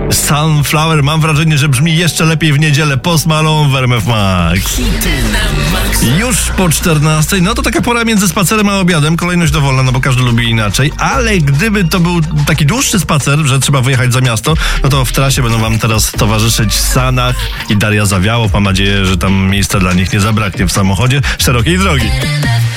Sunflower, mam wrażenie, że brzmi jeszcze lepiej w niedzielę. Post Malone w RMF Max. Hity na maksa. Już po 14, no to taka pora między spacerem a obiadem, kolejność dowolna, no bo każdy lubi inaczej, ale gdyby to był taki dłuższy spacer, że trzeba wyjechać za miasto, no to w trasie będą wam teraz towarzyszyć Sanach i Daria Zawiałow. Mam nadzieję, że tam miejsca dla nich nie zabraknie w samochodzie szerokiej drogi.